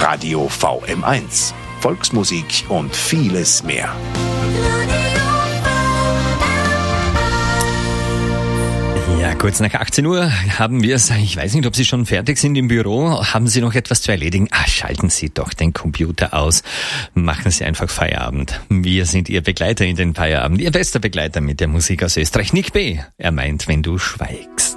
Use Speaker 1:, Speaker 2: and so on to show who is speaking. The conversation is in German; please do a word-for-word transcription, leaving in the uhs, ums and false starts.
Speaker 1: Radio V M eins. Volksmusik und vieles mehr.
Speaker 2: Ja, kurz nach achtzehn Uhr haben wir es. Ich weiß nicht, ob Sie schon fertig sind im Büro. Haben Sie noch etwas zu erledigen? Ah, schalten Sie doch den Computer aus. Machen Sie einfach Feierabend. Wir sind Ihr Begleiter in den Feierabend. Ihr bester Begleiter mit der Musik aus Österreich. Nick B. Er meint, wenn du schweigst.